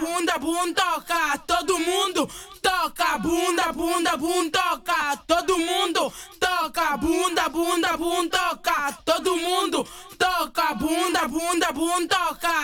bunda, bum, toca. Todo mundo toca, bunda, bunda, bum, toca. Todo mundo toca, bunda, bunda, bum, toca. Todo mundo toca, bunda, bunda, bum, toca.